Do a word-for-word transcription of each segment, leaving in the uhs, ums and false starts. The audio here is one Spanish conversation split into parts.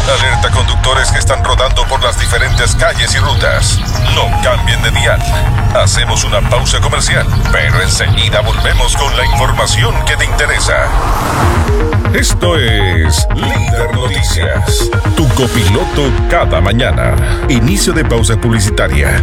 Alerta conductores que están rodando por las diferentes calles y rutas. No cambien de dial. Hacemos una pausa comercial, pero enseguida volvemos con la información que te interesa. Esto es Líder Noticias, tu copiloto cada mañana. Inicio de pausa publicitaria.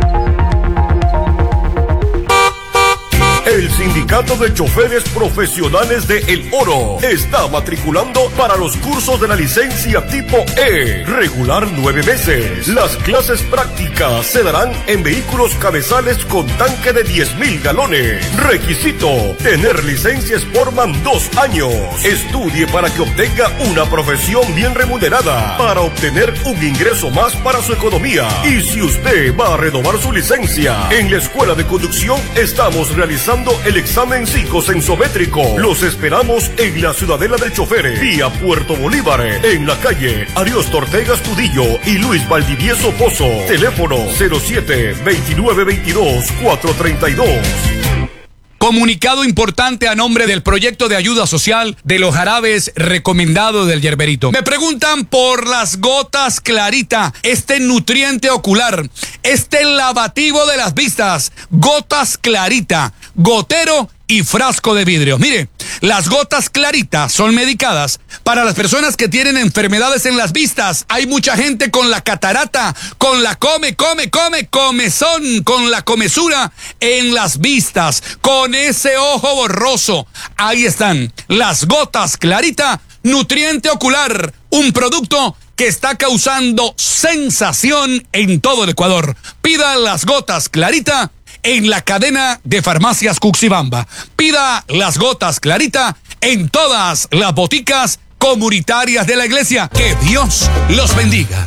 El Sindicato de Choferes Profesionales de El Oro está matriculando para los cursos de la licencia tipo E, regular nueve meses. Las clases prácticas se darán en vehículos cabezales con tanque de diez mil galones. Requisito: tener licencia Sportman dos años. Estudie para que obtenga una profesión bien remunerada, para obtener un ingreso más para su economía. Y si usted va a renovar su licencia, en la Escuela de Conducción estamos realizando el examen psicosensométrico. Los esperamos en la Ciudadela del Chofer, vía Puerto Bolívar, en la calle Ariosto Ortega Estudillo y Luis Valdivieso Pozo. Teléfono cero siete, veintinueve veintidós, cuatrocientos treinta y dos. Comunicado importante a nombre del proyecto de ayuda social de los jarabes recomendado del Yerberito. Me preguntan por las gotas Clarita, este nutriente ocular, este lavativo de las vistas, gotas Clarita, gotero y frasco de vidrio. Mire, las gotas Clarita son medicadas para las personas que tienen enfermedades en las vistas. Hay mucha gente con la catarata, con la come, come, come, comezón, con la comezura en las vistas, con ese ojo borroso. Ahí están las gotas Clarita, nutriente ocular, un producto que está causando sensación en todo el Ecuador. Pida las gotas Clarita en la cadena de farmacias Cuxibamba. Pida las gotas Clarita en todas las boticas comunitarias de la iglesia. Que Dios los bendiga.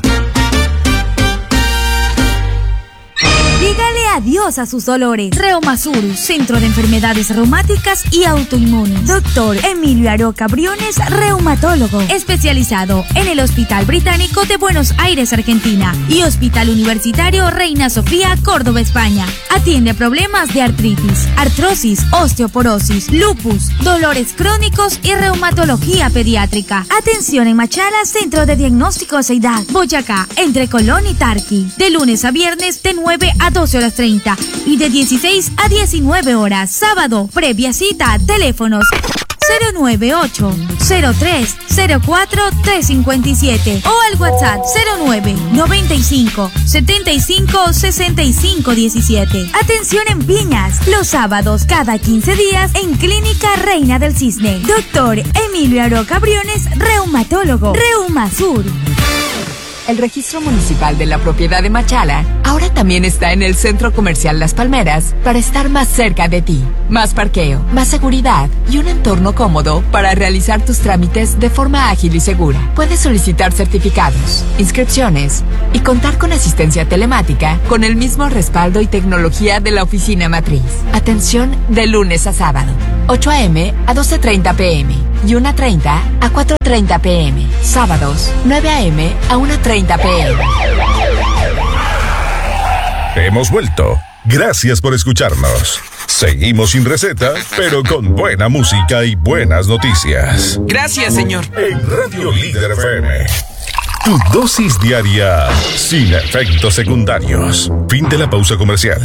Dígale adiós a sus dolores. Reumasur, Centro de Enfermedades Reumáticas y Autoinmunes. Doctor Emilio Aroca Briones, reumatólogo, especializado en el Hospital Británico de Buenos Aires, Argentina, y Hospital Universitario Reina Sofía, Córdoba, España. Atiende problemas de artritis, artrosis, osteoporosis, lupus, dolores crónicos y reumatología pediátrica. Atención en Machala, Centro de Diagnóstico Seidad, Boyacá, entre Colón y Tarqui. De lunes a viernes de nueve a doce horas treinta y de dieciséis a diecinueve horas. Sábado, previa cita, teléfonos cero nueve ocho, cero tres, cero cuatro, tres cinco siete o al WhatsApp cero nueve, noventa y cinco, setenta y cinco, sesenta y cinco diecisiete. Atención en Piñas, los sábados cada quince días en Clínica Reina del Cisne. Doctor Emilio Aroca Briones, reumatólogo. Reumasur. El registro municipal de la propiedad de Machala ahora también está en el Centro Comercial Las Palmeras para estar más cerca de ti. Más parqueo, más seguridad y un entorno cómodo para realizar tus trámites de forma ágil y segura. Puedes solicitar certificados, inscripciones y contar con asistencia telemática con el mismo respaldo y tecnología de la oficina matriz. Atención de lunes a sábado, ocho a eme a doce treinta pe eme y una treinta a cuatro treinta pe eme. Sábados, nueve a eme a una treinta pe eme. Hemos vuelto. Gracias por escucharnos. Seguimos sin receta, pero con buena música y buenas noticias. Gracias, señor. En Radio Líder F M. Tu dosis diaria sin efectos secundarios. Fin de la pausa comercial.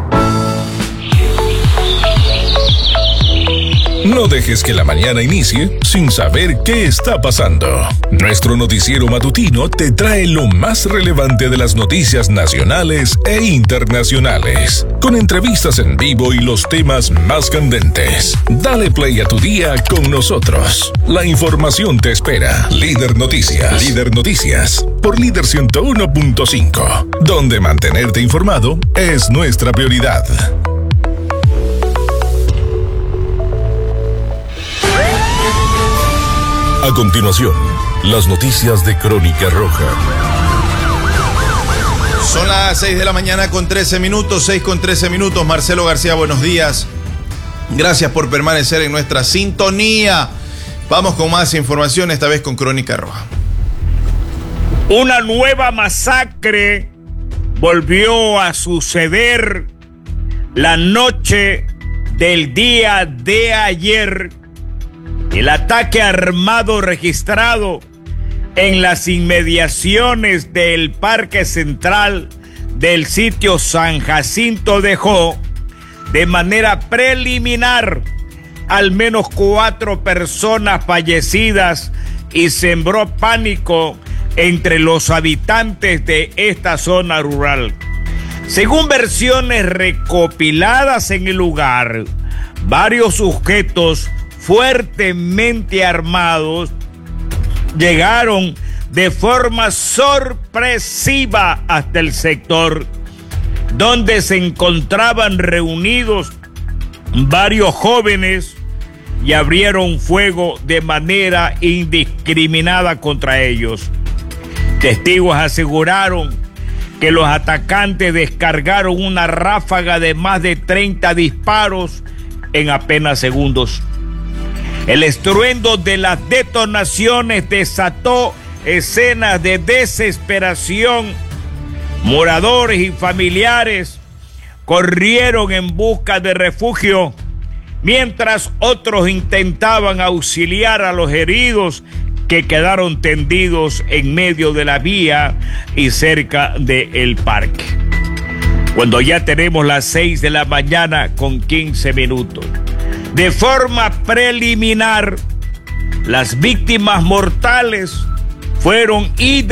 No dejes que la mañana inicie sin saber qué está pasando. Nuestro noticiero matutino te trae lo más relevante de las noticias nacionales e internacionales, con entrevistas en vivo y los temas más candentes. Dale play a tu día con nosotros. La información te espera. Líder Noticias. Líder Noticias por Líder ciento uno punto cinco, donde mantenerte informado es nuestra prioridad. A continuación, las noticias de Crónica Roja. Son las seis de la mañana con trece minutos, seis con trece minutos. Marcelo García, buenos días. Gracias por permanecer en nuestra sintonía. Vamos con más información, esta vez con Crónica Roja. Una nueva masacre volvió a suceder la noche del día de ayer. El ataque armado registrado en las inmediaciones del Parque Central del sitio San Jacinto dejó de manera preliminar al menos cuatro personas fallecidas y sembró pánico entre los habitantes de esta zona rural. Según versiones recopiladas en el lugar, varios sujetos fuertemente armados llegaron de forma sorpresiva hasta el sector donde se encontraban reunidos varios jóvenes y abrieron fuego de manera indiscriminada contra ellos. Testigos aseguraron que los atacantes descargaron una ráfaga de más de treinta disparos en apenas segundos. El estruendo de las detonaciones desató escenas de desesperación. Moradores y familiares corrieron en busca de refugio, mientras otros intentaban auxiliar a los heridos que quedaron tendidos en medio de la vía y cerca del parque. Cuando ya tenemos las seis de la mañana con quince minutos. De forma preliminar, las víctimas mortales fueron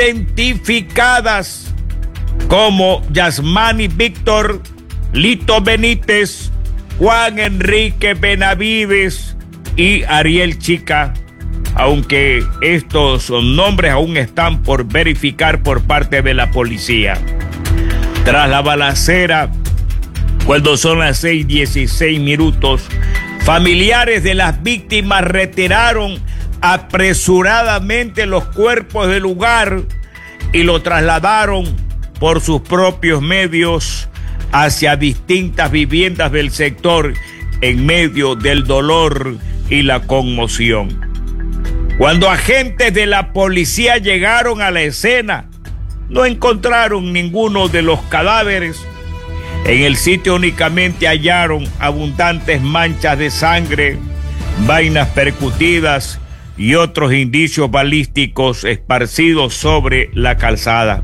identificadas como Yasmani Víctor, Lito Benítez, Juan Enrique Benavides y Ariel Chica, aunque estos nombres aún están por verificar por parte de la policía. Tras la balacera, cuando son las seis dieciséis minutos, familiares de las víctimas retiraron apresuradamente los cuerpos del lugar y lo trasladaron por sus propios medios hacia distintas viviendas del sector en medio del dolor y la conmoción. Cuando agentes de la policía llegaron a la escena, no encontraron ninguno de los cadáveres. En el sitio únicamente hallaron abundantes manchas de sangre, vainas percutidas y otros indicios balísticos esparcidos sobre la calzada.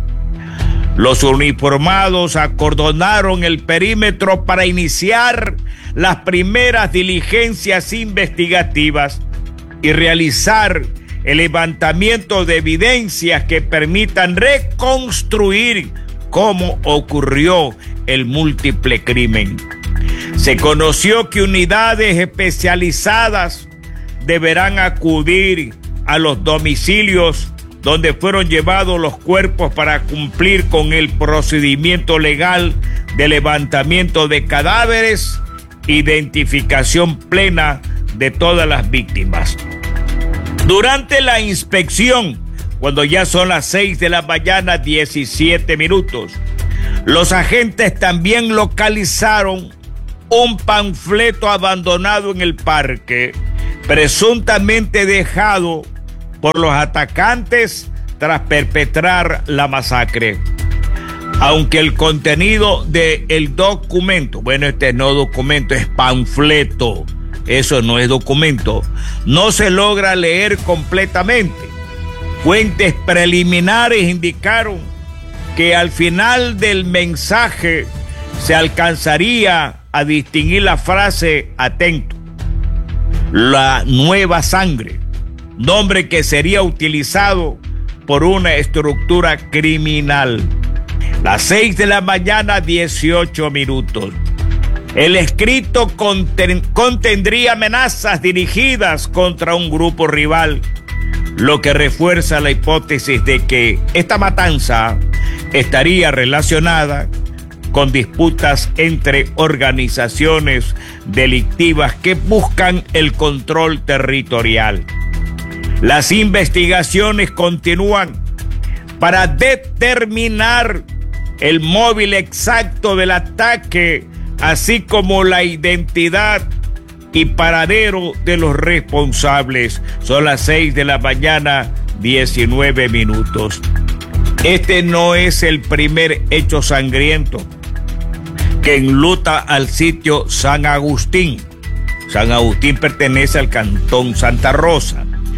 Los uniformados acordonaron el perímetro para iniciar las primeras diligencias investigativas y realizar el levantamiento de evidencias que permitan reconstruir cómo ocurrió el múltiple crimen. Se conoció que unidades especializadas deberán acudir a los domicilios donde fueron llevados los cuerpos para cumplir con el procedimiento legal de levantamiento de cadáveres, identificación plena de todas las víctimas. Durante la inspección, cuando ya son las seis de la mañana, diecisiete minutos, los agentes también localizaron un panfleto abandonado en el parque, presuntamente dejado por los atacantes tras perpetrar la masacre. Aunque el contenido del documento, bueno, este no documento, es panfleto, eso no es documento, no se logra leer completamente. Fuentes preliminares indicaron que al final del mensaje se alcanzaría a distinguir la frase atento, la nueva sangre, nombre que sería utilizado por una estructura criminal. Las seis de la mañana, dieciocho minutos. El escrito conten- contendría amenazas dirigidas contra un grupo rival, lo que refuerza la hipótesis de que esta matanza estaría relacionada con disputas entre organizaciones delictivas que buscan el control territorial. Las investigaciones continúan para determinar el móvil exacto del ataque, así como la identidad y paradero de los responsables. Son las seis de la mañana, diecinueve minutos. Este no es el primer hecho sangriento que enluta al sitio San Agustín. San Agustín pertenece al cantón Santa Rosa.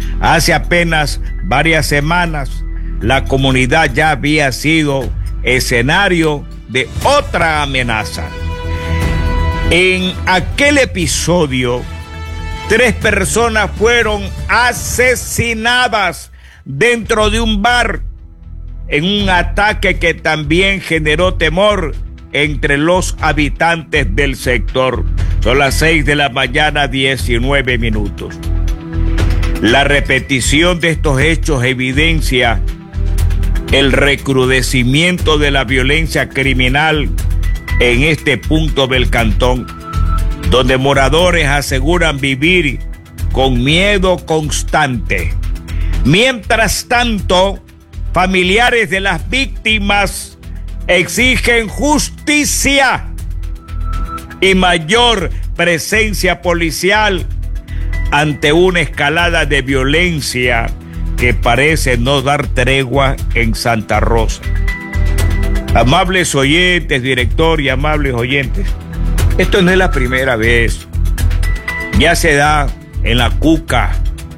Hace apenas varias semanas, la comunidad ya había sido escenario de otra amenaza. En aquel episodio, tres personas fueron asesinadas dentro de un bar en un ataque que también generó temor entre los habitantes del sector. Son las seis de la mañana, diecinueve minutos. La repetición de estos hechos evidencia el recrudecimiento de la violencia criminal en este punto del cantón, donde moradores aseguran vivir con miedo constante. Mientras tanto, familiares de las víctimas exigen justicia y mayor presencia policial ante una escalada de violencia que parece no dar tregua en Santa Rosa. Amables oyentes, director y amables oyentes, esto no es la primera vez. Ya se da en La Cuca,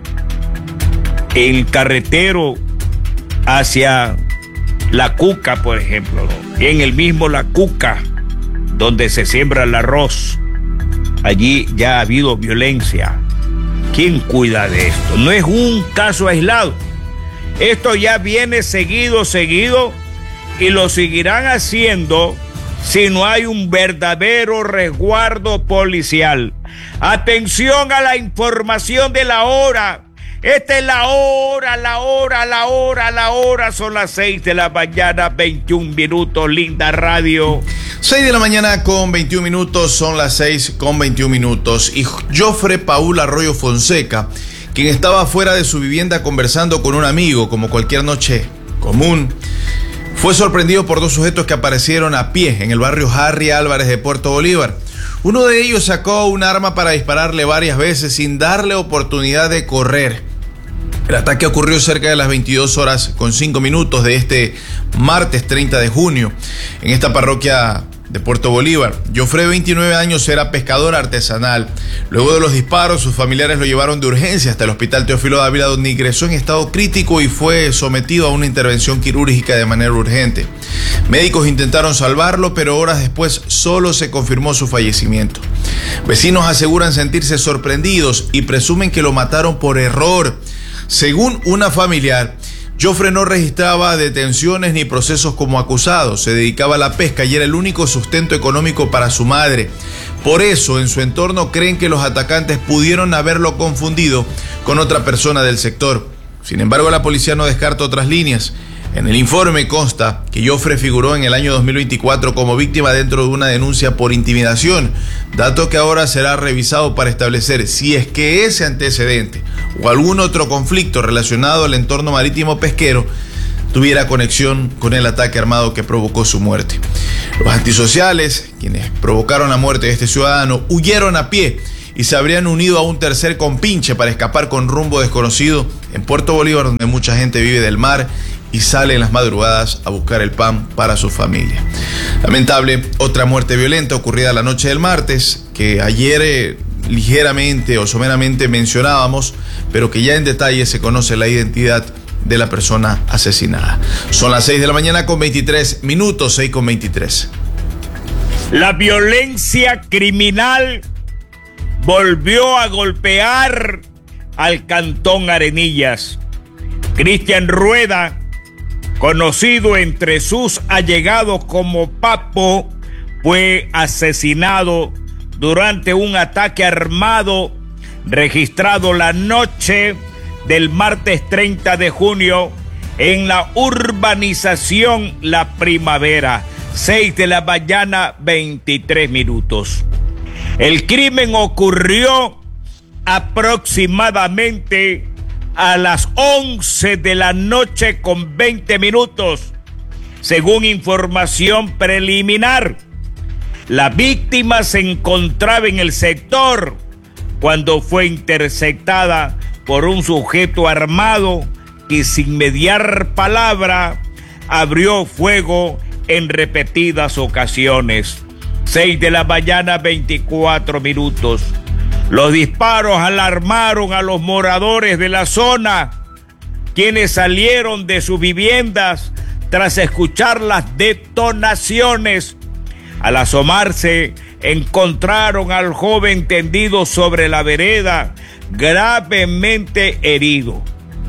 el carretero hacia La Cuca, por ejemplo, ¿no? En el mismo La Cuca, donde se siembra el arroz, allí ya ha habido violencia. ¿Quién cuida de esto? No es un caso aislado. Esto ya viene seguido, seguido, y lo seguirán haciendo si no hay un verdadero resguardo policial. Atención a la información de la hora. Esta es la hora, la hora, la hora, la hora. Son las seis de la mañana, veintiún minutos, linda radio. seis de la mañana con veintiún minutos, son las seis con veintiún minutos. Y Jofre Paul Arroyo Fonseca, quien estaba fuera de su vivienda conversando con un amigo, como cualquier noche común, fue sorprendido por dos sujetos que aparecieron a pie en el barrio Harry Álvarez de Puerto Bolívar. Uno de ellos sacó un arma para dispararle varias veces sin darle oportunidad de correr. El ataque ocurrió cerca de las veintidós horas con cinco minutos de este martes treinta de junio en esta parroquia de Puerto Bolívar. Jofre, veintinueve años, era pescador artesanal. Luego de los disparos, sus familiares lo llevaron de urgencia hasta el hospital Teófilo Dávila, donde ingresó en estado crítico y fue sometido a una intervención quirúrgica de manera urgente. Médicos intentaron salvarlo, pero horas después solo se confirmó su fallecimiento. Vecinos aseguran sentirse sorprendidos y presumen que lo mataron por error. Según una familiar, Jofre no registraba detenciones ni procesos como acusado, se dedicaba a la pesca y era el único sustento económico para su madre. Por eso, en su entorno creen que los atacantes pudieron haberlo confundido con otra persona del sector. Sin embargo, la policía no descarta otras líneas. En el informe consta que Jofre figuró en el año dos mil veinticuatro como víctima dentro de una denuncia por intimidación, dato que ahora será revisado para establecer si es que ese antecedente o algún otro conflicto relacionado al entorno marítimo pesquero tuviera conexión con el ataque armado que provocó su muerte. Los antisociales, quienes provocaron la muerte de este ciudadano, huyeron a pie y se habrían unido a un tercer compinche para escapar con rumbo desconocido en Puerto Bolívar, donde mucha gente vive del mar y sale en las madrugadas a buscar el pan para su familia. Lamentable, otra muerte violenta ocurrida la noche del martes, que ayer eh, ligeramente o someramente mencionábamos, pero que ya en detalle se conoce la identidad de la persona asesinada. Son las seis de la mañana con veintitrés minutos, seis con veintitrés. La violencia criminal volvió a golpear al Cantón Arenillas. Cristian Rueda, conocido entre sus allegados como Papo, fue asesinado durante un ataque armado registrado la noche del martes treinta de junio en la urbanización La Primavera, seis de la mañana, veintitrés minutos. El crimen ocurrió aproximadamente a las once de la noche con veinte minutos, según información preliminar. La víctima se encontraba en el sector cuando fue interceptada por un sujeto armado que, sin mediar palabra, abrió fuego en repetidas ocasiones. seis de la mañana, veinticuatro minutos. Los disparos alarmaron a los moradores de la zona, quienes salieron de sus viviendas tras escuchar las detonaciones. Al asomarse, encontraron al joven tendido sobre la vereda, gravemente herido.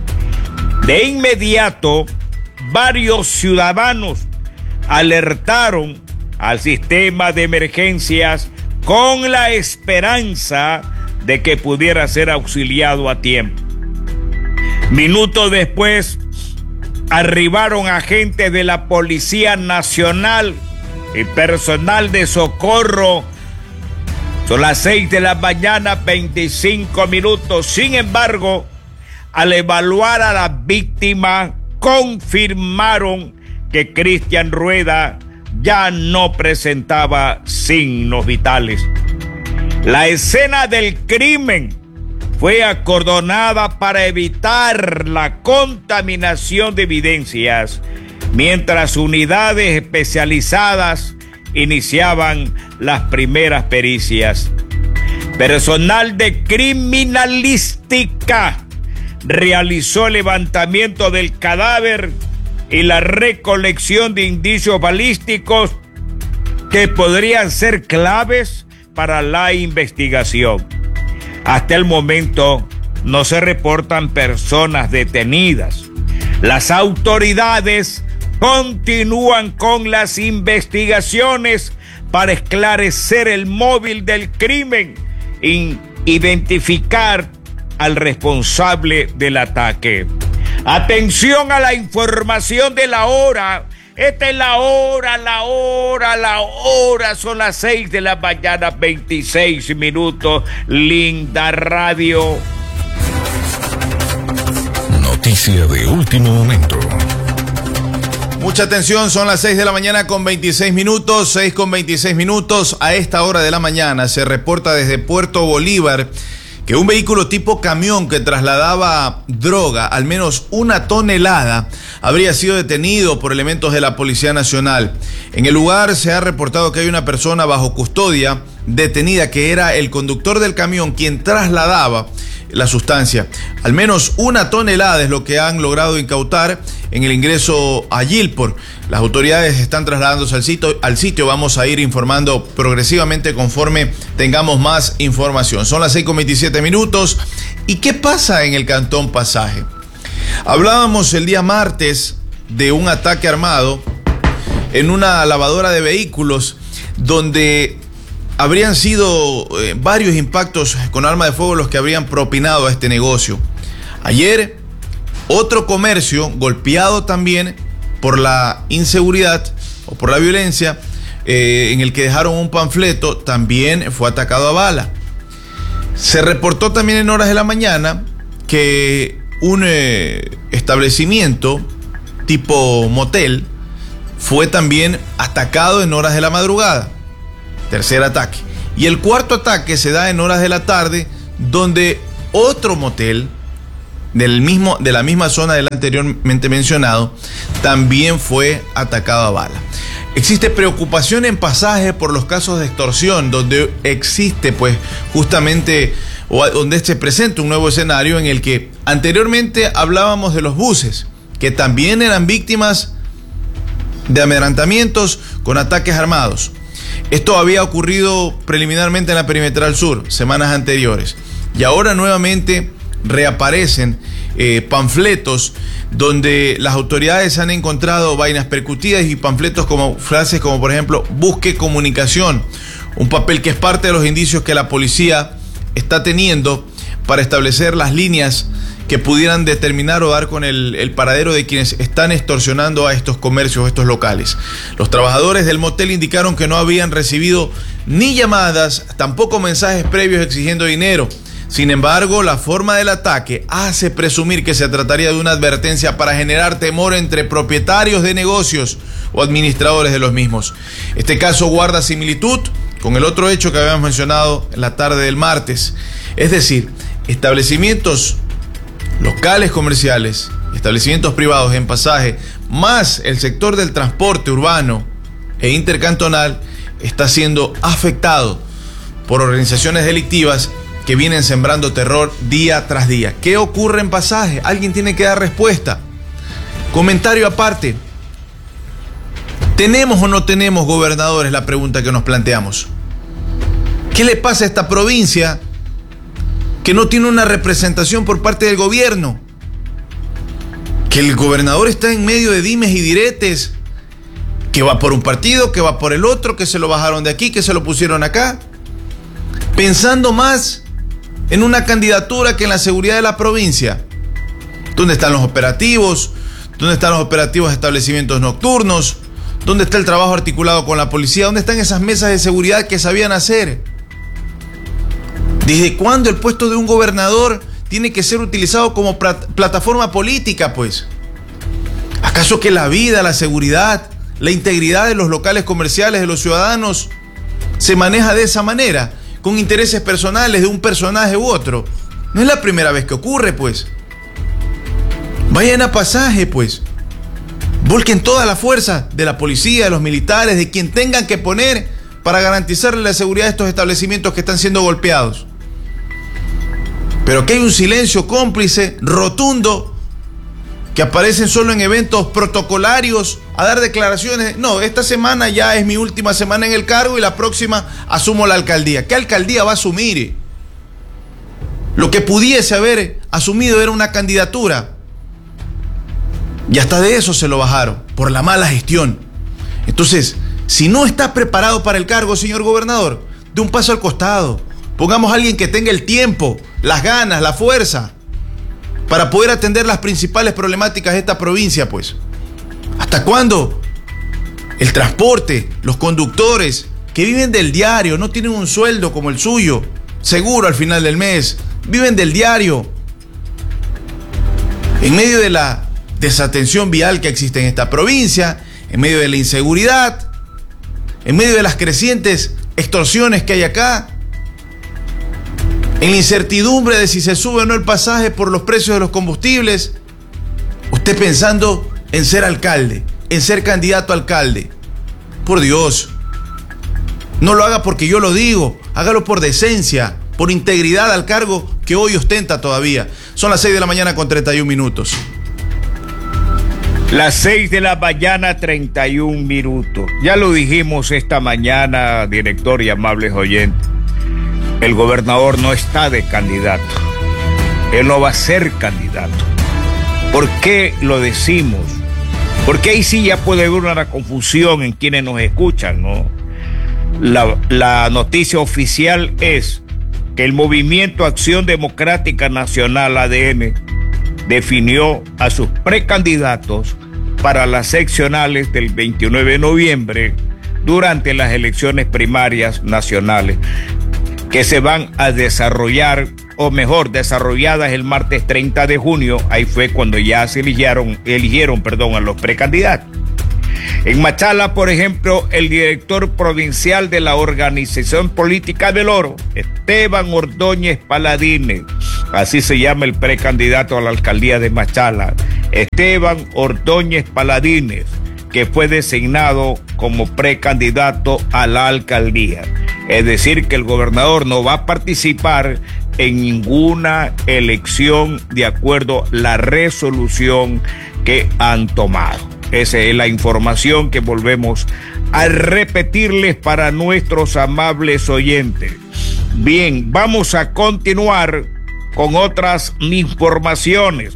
De inmediato, varios ciudadanos alertaron al sistema de emergencias con la esperanza de que pudiera ser auxiliado a tiempo. Minutos después, arribaron agentes de la Policía Nacional y personal de socorro. Son las seis de la mañana, veinticinco minutos. Sin embargo, al evaluar a la víctima, confirmaron que Cristian Rueda ya no presentaba signos vitales. La escena del crimen fue acordonada para evitar la contaminación de evidencias, mientras unidades especializadas iniciaban las primeras pericias. Personal de criminalística realizó el levantamiento del cadáver y la recolección de indicios balísticos que podrían ser claves para la investigación. Hasta el momento no se reportan personas detenidas. Las autoridades continúan con las investigaciones para esclarecer el móvil del crimen e identificar al responsable del ataque. Atención a la información de la hora. Esta es la hora, la hora, la hora. Son las seis de la mañana, veintiséis minutos. Linda Radio. Noticia de último momento. Mucha atención, son las seis de la mañana con veintiséis minutos, seis con veintiséis minutos. A esta hora de la mañana se reporta desde Puerto Bolívar que un vehículo tipo camión que trasladaba droga, al menos una tonelada, habría sido detenido por elementos de la Policía Nacional. En el lugar se ha reportado que hay una persona bajo custodia detenida, que era el conductor del camión quien trasladaba la sustancia. Al menos una tonelada es lo que han logrado incautar en el ingreso a Yilpor. Las autoridades están trasladándose al sitio, al sitio. Vamos a ir informando progresivamente conforme tengamos más información. Son las seis con veintisiete minutos. ¿Y qué pasa en el Cantón Pasaje? Hablábamos el día martes de un ataque armado en una lavadora de vehículos donde habrían sido eh, varios impactos con arma de fuego los que habrían propinado a este negocio. Ayer, otro comercio golpeado también por la inseguridad o por la violencia, eh, en el que dejaron un panfleto, también fue atacado a bala. Se reportó también en horas de la mañana que un eh, establecimiento tipo motel fue también atacado en horas de la madrugada. Tercer ataque. Y el cuarto ataque se da en horas de la tarde, donde otro motel del mismo, de la misma zona del anteriormente mencionado también fue atacado a bala. Existe preocupación en Pasaje por los casos de extorsión, donde existe pues justamente, o donde se presenta un nuevo escenario en el que anteriormente hablábamos de los buses, que también eran víctimas de amedrentamientos con ataques armados. Esto había ocurrido preliminarmente en la Perimetral Sur, semanas anteriores. Y ahora nuevamente reaparecen eh, panfletos donde las autoridades han encontrado vainas percutidas y panfletos como frases como, por ejemplo, busque comunicación. Un papel que es parte de los indicios que la policía está teniendo para establecer las líneas que pudieran determinar o dar con el, el paradero de quienes están extorsionando a estos comercios, a estos locales. Los trabajadores del motel indicaron que no habían recibido ni llamadas, tampoco mensajes previos exigiendo dinero. Sin embargo, la forma del ataque hace presumir que se trataría de una advertencia para generar temor entre propietarios de negocios o administradores de los mismos. Este caso guarda similitud con el otro hecho que habíamos mencionado en la tarde del martes. Es decir, establecimientos locales comerciales, establecimientos privados en Pasaje, más el sector del transporte urbano e intercantonal, está siendo afectado por organizaciones delictivas que vienen sembrando terror día tras día. ¿Qué ocurre en Pasaje? Alguien tiene que dar respuesta. Comentario aparte. ¿Tenemos o no tenemos gobernadores? La pregunta que nos planteamos. ¿Qué le pasa a esta provincia que no tiene una representación por parte del gobierno? Que el gobernador está en medio de dimes y diretes, que va por un partido, que va por el otro, que se lo bajaron de aquí, que se lo pusieron acá, pensando más en una candidatura que en la seguridad de la provincia. ¿Dónde están los operativos? ¿Dónde están los operativos de establecimientos nocturnos? ¿Dónde está el trabajo articulado con la policía? ¿Dónde están esas mesas de seguridad que sabían hacer? ¿Desde cuándo el puesto de un gobernador tiene que ser utilizado como plataforma política, pues? ¿Acaso que la vida, la seguridad, la integridad de los locales comerciales de los ciudadanos se maneja de esa manera, con intereses personales de un personaje u otro? No es la primera vez que ocurre, pues. Vayan a Pasaje, pues. Volquen toda la fuerza de la policía, de los militares, de quien tengan que poner para garantizarle la seguridad de estos establecimientos que están siendo golpeados. Pero que hay un silencio cómplice, rotundo, que aparecen solo en eventos protocolarios a dar declaraciones. No, esta semana ya es mi última semana en el cargo y la próxima asumo la alcaldía. ¿Qué alcaldía va a asumir? Lo que pudiese haber asumido era una candidatura. Y hasta de eso se lo bajaron, por la mala gestión. Entonces, si no está preparado para el cargo, señor gobernador, de un paso al costado. Pongamos a alguien que tenga el tiempo, las ganas, la fuerza, para poder atender las principales problemáticas de esta provincia, pues. ¿Hasta cuándo? El transporte, los conductores, que viven del diario, no tienen un sueldo como el suyo, seguro al final del mes, viven del diario. En medio de la desatención vial que existe en esta provincia, en medio de la inseguridad, en medio de las crecientes extorsiones que hay acá, en la incertidumbre de si se sube o no el pasaje por los precios de los combustibles, usted pensando en ser alcalde, en ser candidato a alcalde. Por Dios, no lo haga porque yo lo digo, hágalo por decencia, por integridad al cargo que hoy ostenta todavía. Son las seis de la mañana con treinta y un minutos. Las seis de la mañana, treinta y un minutos. Ya lo dijimos esta mañana, director y amables oyentes. El gobernador no está de candidato. Él no va a ser candidato. ¿Por qué lo decimos? Porque ahí sí ya puede haber una confusión en quienes nos escuchan, ¿no? La, la noticia oficial es que el Movimiento Acción Democrática Nacional, A D N, definió a sus precandidatos para las seccionales del veintinueve de noviembre durante las elecciones primarias nacionales que se van a desarrollar, o mejor, desarrolladas el martes treinta de junio. Ahí fue cuando ya se eligieron, eligieron perdón, a los precandidatos. En Machala, por ejemplo, el director provincial de la organización política del Oro, Esteban Ordóñez Paladines, así se llama el precandidato a la alcaldía de Machala, Esteban Ordóñez Paladines, que fue designado como precandidato a la alcaldía. Es decir, que el gobernador no va a participar en ninguna elección de acuerdo a la resolución que han tomado. Esa es la información que volvemos a repetirles para nuestros amables oyentes. Bien, vamos a continuar con otras informaciones.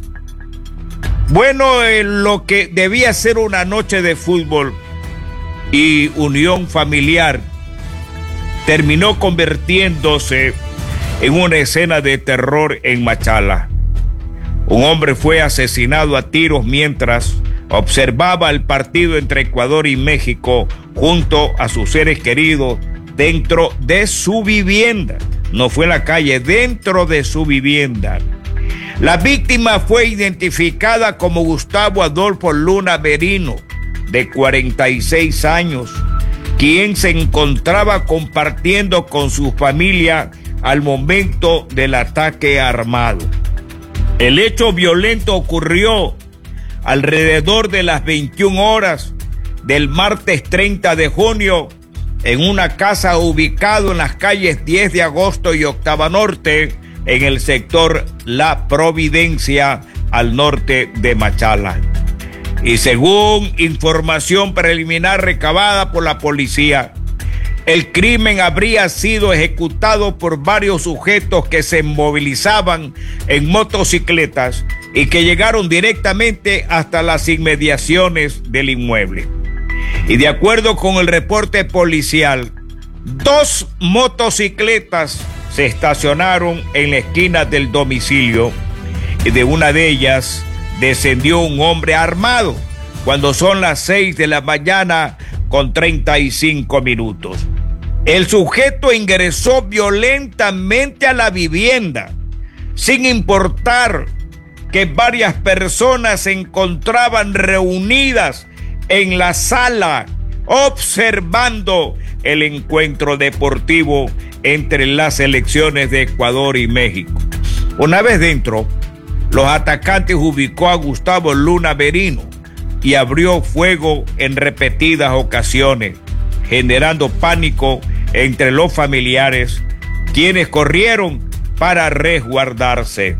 Bueno, eh, lo que debía ser una noche de fútbol y unión familiar terminó convirtiéndose en una escena de terror en Machala. Un hombre fue asesinado a tiros mientras observaba el partido entre Ecuador y México junto a sus seres queridos dentro de su vivienda. No fue en la calle, dentro de su vivienda. La víctima fue identificada como Gustavo Adolfo Luna Merino, de cuarenta y seis años, quien se encontraba compartiendo con su familia al momento del ataque armado. El hecho violento ocurrió alrededor de las veintiuna horas del martes treinta de junio en una casa ubicado en las calles diez de agosto y Octava Norte, en el sector La Providencia, al norte de Machala. Y según información preliminar recabada por la policía, el crimen habría sido ejecutado por varios sujetos que se movilizaban en motocicletas y que llegaron directamente hasta las inmediaciones del inmueble. Y de acuerdo con el reporte policial, dos motocicletas se estacionaron en la esquina del domicilio y de una de ellas descendió un hombre armado cuando son las seis de la mañana con treinta y cinco minutos. El sujeto ingresó violentamente a la vivienda, sin importar que varias personas se encontraban reunidas en la sala observando el encuentro deportivo entre las selecciones de Ecuador y México. Una vez dentro, los atacantes ubicó a Gustavo Luna Merino y abrió fuego en repetidas ocasiones, generando pánico entre los familiares, quienes corrieron para resguardarse.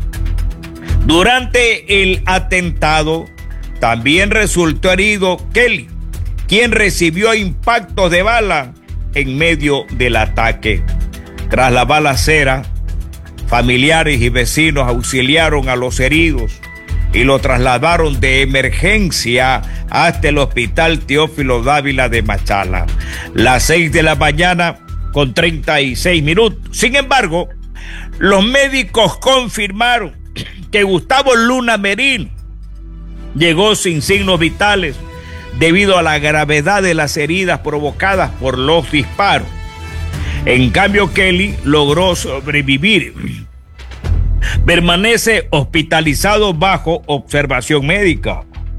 Durante el atentado, también resultó herido Kelly, quien recibió impactos de bala en medio del ataque. Tras la balacera, familiares y vecinos auxiliaron a los heridos y lo trasladaron de emergencia hasta el Hospital Teófilo Dávila de Machala. Las seis de la mañana con treinta y seis minutos. Sin embargo, los médicos confirmaron que Gustavo Luna Merino llegó sin signos vitales debido a la gravedad de las heridas provocadas por los disparos. En cambio, Kelly logró sobrevivir. Permanece hospitalizado bajo observación médica,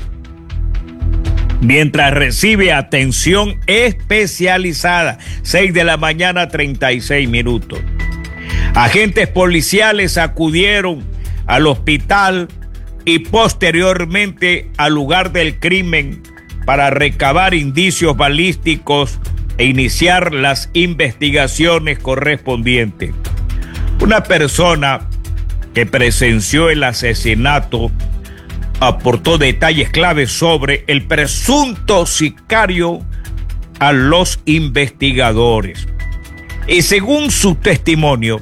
mientras recibe atención especializada. seis de la mañana, treinta y seis minutos. Agentes policiales acudieron al hospital y posteriormente al lugar del crimen para recabar indicios balísticos e iniciar las investigaciones correspondientes. Una persona que presenció el asesinato aportó detalles claves sobre el presunto sicario a los investigadores. Y según su testimonio,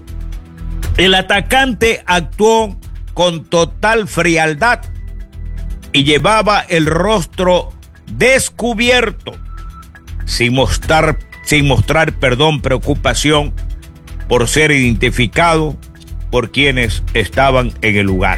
el atacante actuó con total frialdad y llevaba el rostro descubierto, sin mostrar, sin mostrar, perdón, preocupación por ser identificado por quienes estaban en el lugar.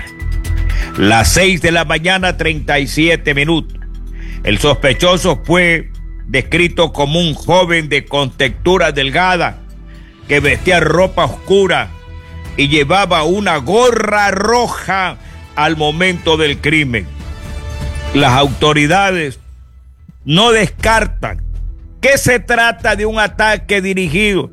Las seis de la mañana, treinta y siete minutos. El sospechoso fue descrito como un joven de contextura delgada que vestía ropa oscura y llevaba una gorra roja al momento del crimen. Las autoridades no descartan que se trata de un ataque dirigido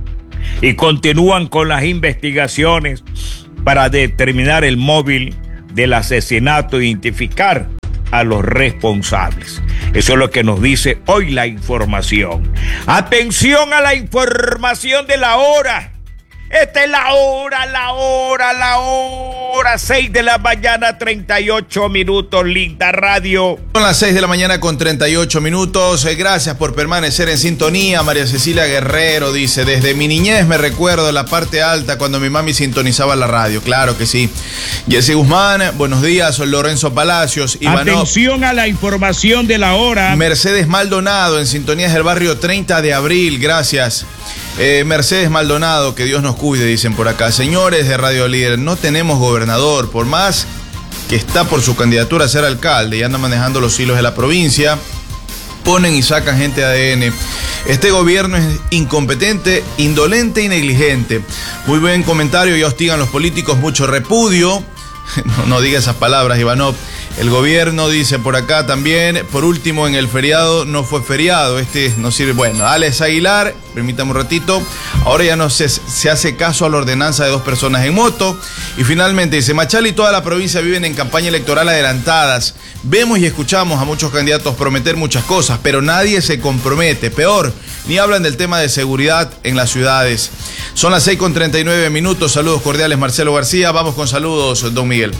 y continúan con las investigaciones para determinar el móvil del asesinato e identificar a los responsables. Eso es lo que nos dice hoy la información. Atención a la información de la hora. Esta es la hora, la hora, la hora. seis de la mañana, treinta y ocho minutos, linda radio. Son las seis de la mañana con treinta y ocho minutos. Eh, gracias por permanecer en sintonía. María Cecilia Guerrero dice: desde mi niñez me recuerdo la parte alta cuando mi mami sintonizaba la radio. Claro que sí. Jesse Guzmán, buenos días. Soy Lorenzo Palacios. Ivanov. Atención a la información de la hora. Mercedes Maldonado, en sintonías del barrio treinta de abril. Gracias. Eh, Mercedes Maldonado, que Dios nos cuide, dicen por acá. Señores de Radio Líder, no tenemos gobernador, por más que está por su candidatura a ser alcalde y anda manejando los hilos de la provincia, ponen y sacan gente de A D N. Este gobierno es incompetente, indolente y negligente. Muy buen comentario, ya hostigan los políticos, mucho repudio. No, no diga esas palabras, Ivanov. El gobierno dice por acá también, por último en el feriado no fue feriado, este no sirve. Bueno, Alex Aguilar, permítame un ratito, ahora ya no se, se hace caso a la ordenanza de dos personas en moto. Y finalmente dice, Machala y toda la provincia viven en campaña electoral adelantadas. Vemos y escuchamos a muchos candidatos prometer muchas cosas, pero nadie se compromete. Peor, ni hablan del tema de seguridad en las ciudades. Son las seis con treinta y nueve minutos. Saludos cordiales, Marcelo García. Vamos con saludos, don Miguel.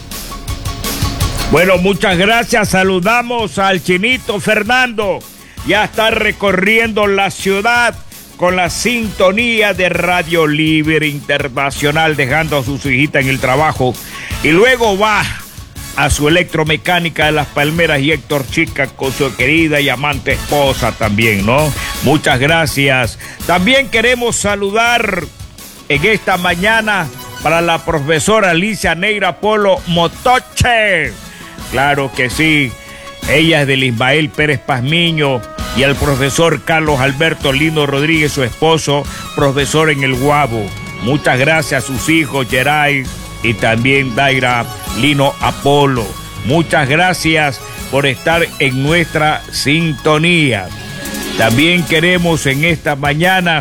Bueno, muchas gracias. Saludamos al Chinito Fernando. Ya está recorriendo la ciudad con la sintonía de Radio Libre Internacional, dejando a su hijita en el trabajo. Y luego va a su electromecánica de Las Palmeras y Héctor Chica con su querida y amante esposa también, ¿no? Muchas gracias. También queremos saludar en esta mañana para la profesora Alicia Neira Polo Motoche. Claro que sí, ella es del Ismael Pérez Pazmiño, y al profesor Carlos Alberto Lino Rodríguez, su esposo, profesor en el Guabo. Muchas gracias a sus hijos, Geray y también Daira Lino Apolo. Muchas gracias por estar en nuestra sintonía. También queremos en esta mañana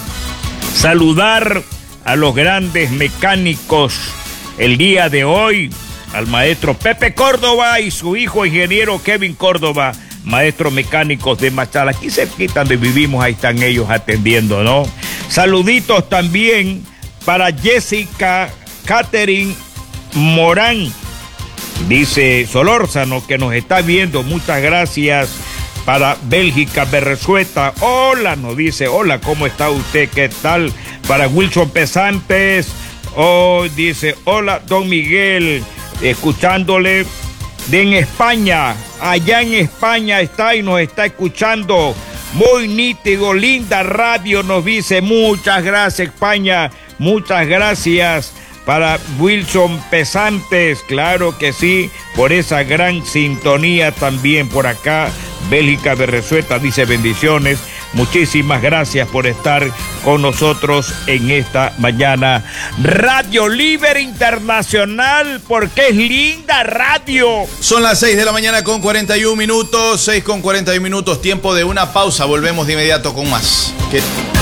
saludar a los grandes mecánicos el día de hoy, al maestro Pepe Córdoba y su hijo ingeniero Kevin Córdoba, maestros mecánicos de Machala. Aquí cerquita donde vivimos, ahí están ellos atendiendo, ¿no? Saluditos también para Jessica Catherine Morán, dice Solórzano, que nos está viendo. Muchas gracias. Para Bélgica Berresueta, hola, nos dice, hola, ¿cómo está usted? ¿Qué tal? Para Wilson Pesantes, oh, dice, hola, don Miguel, escuchándole de en España, allá en España está y nos está escuchando, muy nítido, linda radio, nos dice, muchas gracias España, muchas gracias. Para Wilson Pesantes, claro que sí, por esa gran sintonía también por acá. Bélgica Berresueta dice bendiciones. Muchísimas gracias por estar con nosotros en esta mañana. Radio Libre Internacional, porque es linda radio. Son las seis de la mañana con cuarenta y un minutos, seis con cuarenta y un minutos, tiempo de una pausa. Volvemos de inmediato con más. ¿Qué?